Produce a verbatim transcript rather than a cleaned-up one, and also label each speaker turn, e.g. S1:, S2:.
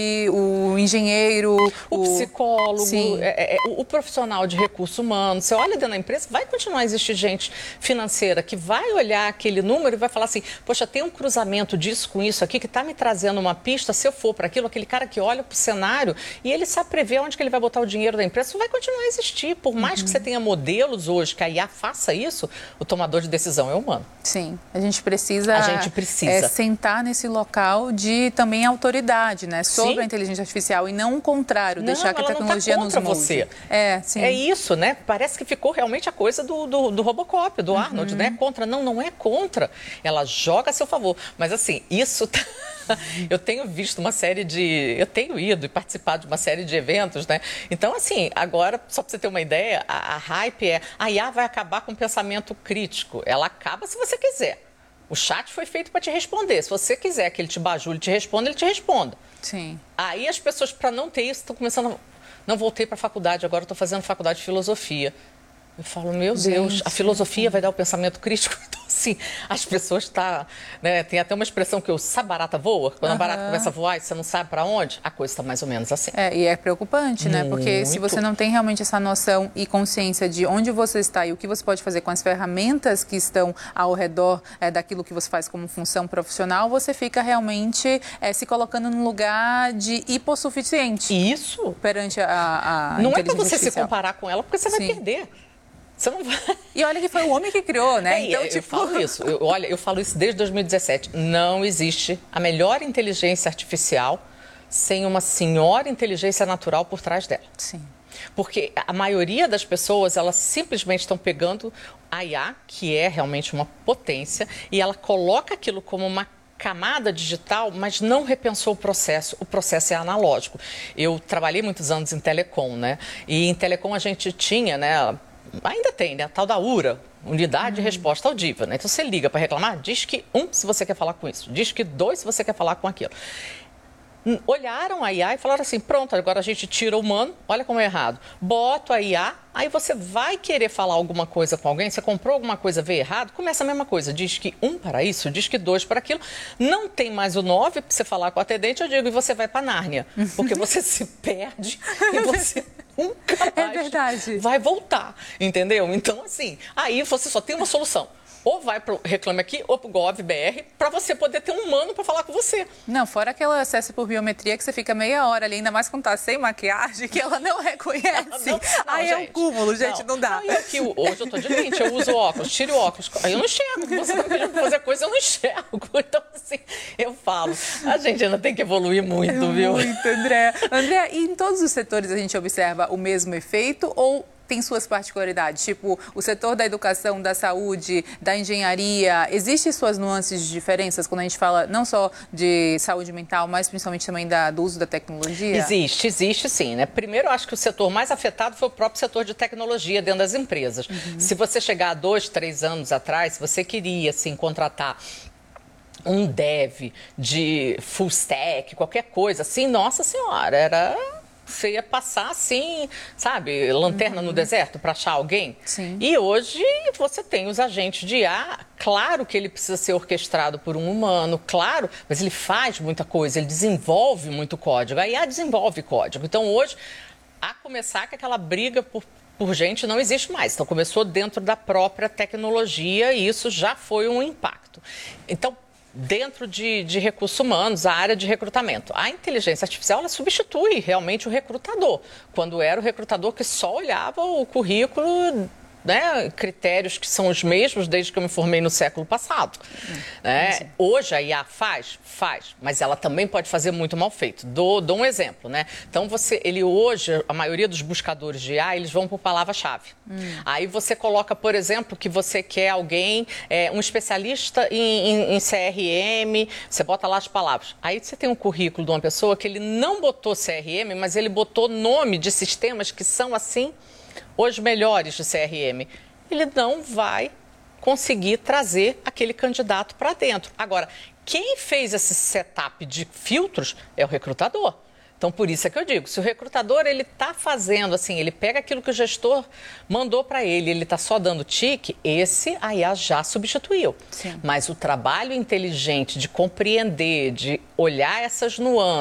S1: o engenheiro,
S2: o, o psicólogo, é, é, o, o profissional de recursos humanos. Você olha dentro da empresa, vai continuar a existir gente financeira que vai olhar aquele número e vai falar assim, poxa, tem um cruzamento disso com isso aqui que está me trazendo uma pista, se eu for para aquilo, aquele cara que olha para o cenário e ele sabe prever onde que ele vai botar o dinheiro da empresa, isso vai continuar a existir. Por mais uhum. que você tenha modelos hoje que a I A faça isso, o tomador de decisão é humano.
S1: Sim, a gente precisa,
S2: a gente precisa.
S1: É, sentar nesse local de também autoridade, né? Sobre sim. a inteligência artificial e não o contrário,
S2: não,
S1: deixar que a tecnologia
S2: não tá
S1: nos molde.
S2: Você.
S1: É, sim.
S2: É isso, né? Parece que ficou realmente a coisa do, do, do Robocop, do uhum. Arnold, né? Contra. Não, não é contra. Ela joga a seu favor. Mas assim, isso... Tá... Eu tenho visto uma série de... Eu tenho ido e participado de uma série de eventos, né? Então, assim, agora, só para você ter uma ideia, a, a hype é... A I A vai acabar com o pensamento crítico. Ela acaba se você quiser. O chat foi feito para te responder. Se você quiser que ele te bajule, te responda, ele te responda.
S1: Sim.
S2: Aí as pessoas, para não ter isso, estão começando... A... Não voltei para a faculdade, agora estou fazendo faculdade de filosofia. Eu falo, meu Gente, Deus, a filosofia vai dar o pensamento crítico. Então, assim, as pessoas tá, né, tem até uma expressão que eu, sabe barata voa? Quando uhum. a barata começa a voar e você não sabe para onde, a coisa está mais ou menos assim.
S1: É, e é preocupante, né?
S2: Muito.
S1: Porque se você não tem realmente essa noção e consciência de onde você está e o que você pode fazer com as ferramentas que estão ao redor é, daquilo que você faz como função profissional, você fica realmente é, se colocando num lugar de hipossuficiente.
S2: Isso.
S1: Perante a, a
S2: Não é para você
S1: artificial.
S2: se comparar com ela, porque você Sim. vai perder. Você não vai...
S1: E olha que foi o homem que criou, né?
S2: É,
S1: então,
S2: eu,
S1: tipo...
S2: eu falo isso. Eu, olha, eu falo isso desde dois mil e dezessete. Não existe a melhor inteligência artificial sem uma senhora inteligência natural por trás dela.
S1: Sim.
S2: Porque a maioria das pessoas, elas simplesmente estão pegando a I A, que é realmente uma potência, e ela coloca aquilo como uma camada digital, mas não repensou o processo. O processo é analógico. Eu trabalhei muitos anos em telecom, né? E em telecom a gente tinha, né... Ainda tem, né? A tal da U R A, Unidade de Resposta Audível, né? Então você liga para reclamar, diz que um, se você quer falar com isso, diz que dois, se você quer falar com aquilo. Olharam a I A e falaram assim, pronto, agora a gente tira o humano, olha como é errado. Bota a I A, aí você vai querer falar alguma coisa com alguém, você comprou alguma coisa, veio errado, começa a mesma coisa. Diz que um para isso, diz que dois para aquilo. Não tem mais o nove para você falar com o atendente, eu digo, e você vai para Nárnia. Porque você se perde e você nunca mais
S1: é verdade.
S2: vai voltar, entendeu? Então, assim, aí você só tem uma solução. Ou vai para o Reclame Aqui ou para o Gov.br para você poder ter um humano para falar com você.
S1: Não, fora aquele acesso por biometria que você fica meia hora ali, ainda mais quando tá sem maquiagem, que ela não reconhece. Não, não,
S2: Aí
S1: gente, é um cúmulo, gente, não, não dá.
S2: Não, eu aqui, hoje eu tô de lente, eu uso óculos, tiro óculos, aí eu não enxergo. Você vai pedir para fazer coisa, eu não enxergo. Então, assim, eu falo, a gente ainda tem que evoluir muito,
S1: é
S2: viu?
S1: Muito, André. André, e em todos os setores a gente observa o mesmo efeito ou tem suas particularidades? Tipo, o setor da educação, da saúde, da engenharia, existem suas nuances de diferenças quando a gente fala não só de saúde mental, mas principalmente também da, do uso da tecnologia?
S2: Existe, existe sim, né? Primeiro, eu acho que o setor mais afetado foi o próprio setor de tecnologia dentro das empresas. Uhum. Se você chegar a dois, três anos atrás, se você queria, assim, contratar um dev de full stack, qualquer coisa assim, nossa senhora, era... Você ia passar assim, sabe, lanterna uhum. no deserto para achar alguém.
S1: Sim.
S2: E hoje você tem os agentes de I A, claro que ele precisa ser orquestrado por um humano, claro, mas ele faz muita coisa, ele desenvolve muito código. A I A desenvolve código. Então hoje, a começar que aquela briga por, por gente não existe mais. Então começou dentro da própria tecnologia e isso já foi um impacto. Então, dentro de, de recursos humanos, a área de recrutamento. A inteligência artificial, ela substitui realmente o recrutador. Quando era o recrutador que só olhava o currículo, né, critérios que são os mesmos desde que eu me formei no século passado. Hum, né? Hoje a I A faz? Faz, mas ela também pode fazer muito mal feito. Dou, dou um exemplo, né? Então, você, ele hoje, a maioria dos buscadores de I A, eles vão por palavra-chave. Hum. Aí você coloca, por exemplo, que você quer alguém, é, um especialista em, em, em C R M, você bota lá as palavras. Aí você tem um currículo de uma pessoa que ele não botou C R M, mas ele botou nome de sistemas que são assim... os melhores de C R M, ele não vai conseguir trazer aquele candidato para dentro. Agora, quem fez esse setup de filtros é o recrutador. Então, por isso é que eu digo, se o recrutador ele está fazendo assim, ele pega aquilo que o gestor mandou para ele, ele está só dando tique, esse a I A já substituiu.
S1: Sim.
S2: Mas o trabalho inteligente de compreender, de olhar essas nuances,